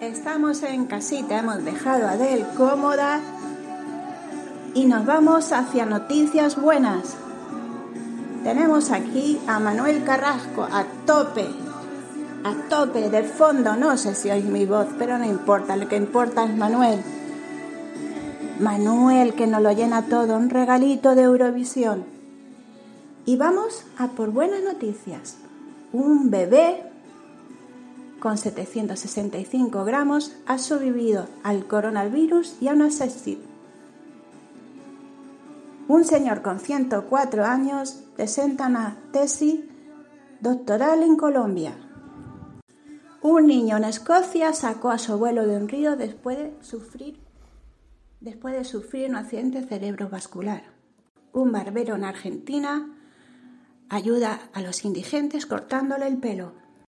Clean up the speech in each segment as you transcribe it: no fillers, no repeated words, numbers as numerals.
Estamos en casita, hemos dejado a Adel cómoda y nos vamos hacia noticias buenas. Tenemos aquí a Manuel Carrasco a tope de fondo. No sé si oís mi voz, pero no importa, lo que importa es Manuel, que nos lo llena todo, un regalito de Eurovisión. Y vamos a por buenas noticias. Un bebé con 765 gramos ha sobrevivido al coronavirus y a una sepsis. Un señor con 104 años presenta una tesis doctoral en Colombia. Un niño en Escocia sacó a su abuelo de un río después de sufrir un accidente cerebrovascular. Un barbero en Argentina ayuda a los indigentes cortándole el pelo.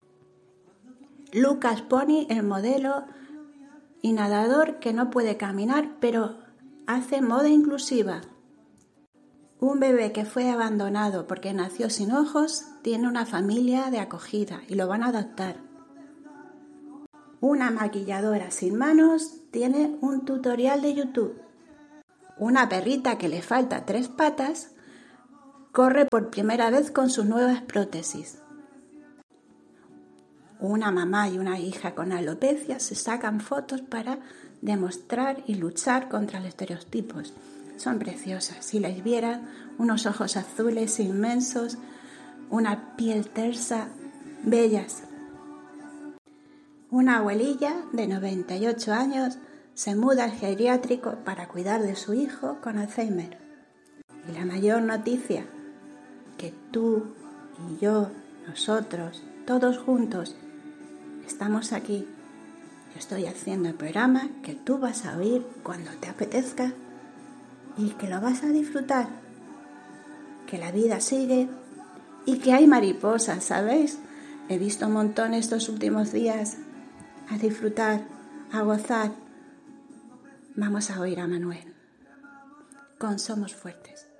Lucas Pony, el modelo y nadador que no puede caminar, pero hace moda inclusiva. Un bebé que fue abandonado porque nació sin ojos tiene una familia de acogida y lo van a adoptar. Una maquilladora sin manos tiene un tutorial de YouTube. Una perrita que le falta 3 patas corre por primera vez con sus nuevas prótesis. Una mamá y una hija con alopecia se sacan fotos para demostrar y luchar contra los estereotipos. Son preciosas. Si las vieran, unos ojos azules inmensos, una piel tersa, bellas. Una abuelilla de 98 años se muda al geriátrico para cuidar de su hijo con Alzheimer. Y la mayor noticia, que tú y yo, nosotros, todos juntos, estamos aquí. Yo estoy haciendo el programa que tú vas a oír cuando te apetezca y que lo vas a disfrutar. Que la vida sigue y que hay mariposas, ¿sabéis? He visto un montón estos últimos días. A disfrutar, a gozar. Vamos a oír a Manuel con Somos Fuertes.